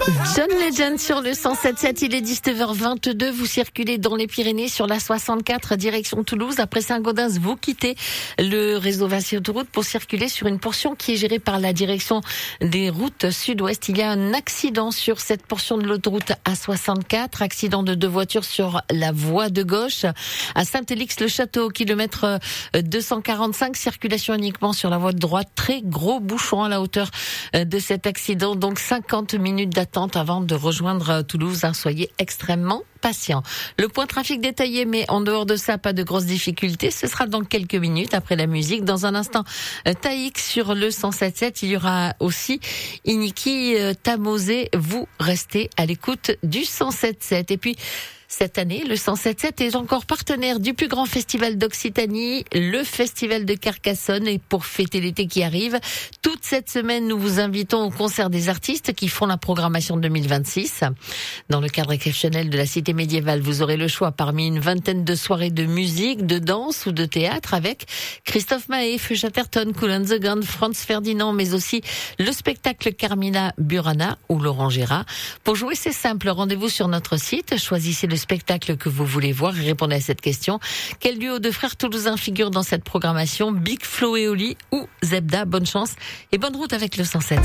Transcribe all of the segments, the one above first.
John Legend sur le 107.7, il est 19h22, vous circulez dans les Pyrénées sur la 64 direction Toulouse. Après Saint-Gaudens, vous quittez le réseau Vinci Autoroute pour circuler sur une portion qui est gérée par la direction des routes sud-ouest. Il y a un accident sur cette portion de l'autoroute A64, accident de 2 voitures sur la voie de gauche. À Saint-Élix-le-Château, kilomètre 245, circulation uniquement sur la voie de droite. Très gros bouchon à la hauteur de cet accident, donc 50 minutes d'attente avant de rejoindre Toulouse. Soyez extrêmement patient. Le point trafic détaillé, mais en dehors de ça, pas de grosses difficultés. Ce sera dans quelques minutes après la musique. Dans un instant, Taïk sur le 107.7. Il y aura aussi Iniki Tamosé. Vous restez à l'écoute du 107.7. Et puis, cette année, le 107.7 est encore partenaire du plus grand festival d'Occitanie, le Festival de Carcassonne. Et pour fêter l'été qui arrive, toute cette semaine, nous vous invitons au concert des artistes qui font la programmation 2026. Dans le cadre exceptionnel de la Cité médiévale, vous aurez le choix parmi une vingtaine de soirées de musique, de danse ou de théâtre avec Christophe Maé, Feu Chatterton, Kool and the Gang, Franz Ferdinand, mais aussi le spectacle Carmina Burana ou Laurent Gérard. Pour jouer, c'est simple. Rendez-vous sur notre site. Choisissez le spectacle que vous voulez voir et répondez à cette question. Quel duo de frères toulousains figure dans cette programmation? Big Flo et Oli ou Zebda? Bonne chance et bonne route avec le 107.7.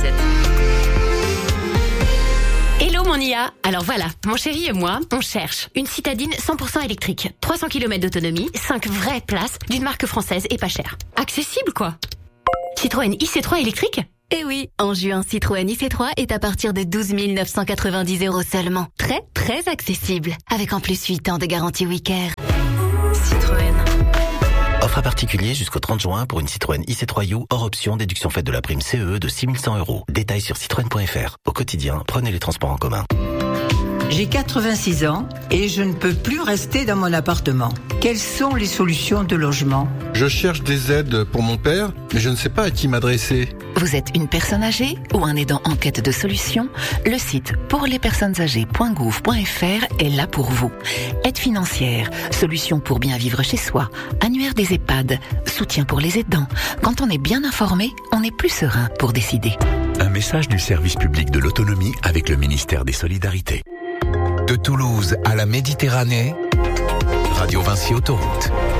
Hello mon IA. Alors voilà, mon chéri et moi, on cherche une citadine 100% électrique, 300 km d'autonomie, 5 vraies places, d'une marque française et pas chère. Accessible quoi. Citroën IC3 électrique? Eh oui, en juin, Citroën IC3 est à partir de 12 990 € seulement. Très, très accessible. Avec en plus 8 ans de garantie Wicare. Citroën. Offre à particulier jusqu'au 30 juin pour une Citroën IC3U hors option déduction faite de la prime CE de 6 100 €. Détails sur citroën.fr. Au quotidien, prenez les transports en commun. J'ai 86 ans et je ne peux plus rester dans mon appartement. Quelles sont les solutions de logement? Je cherche des aides pour mon père, mais je ne sais pas à qui m'adresser. Vous êtes une personne âgée ou un aidant en quête de solutions? Le site pourlespersonnesâgées.gouv.fr est là pour vous. Aide financière, solutions pour bien vivre chez soi, annuaire des EHPAD, soutien pour les aidants. Quand on est bien informé, on est plus serein pour décider. Un message du service public de l'autonomie avec le ministère des Solidarités. De Toulouse à la Méditerranée, Radio Vinci Autoroute.